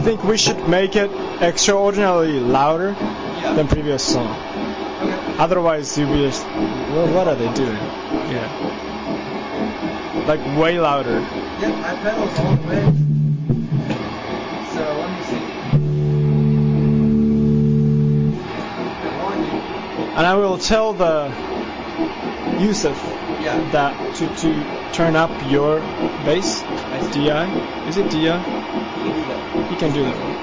think we should make it extraordinarily louder Yeah. than previous song. Okay. Otherwise, you'll be just, well, what are they doing? Yeah. Like way louder. Yep, my pedal's all the way. So let me see. And I will tell the Yusuf Yeah. that to turn up your bass. I see. DI? Is it DI? You can do that. He can do that.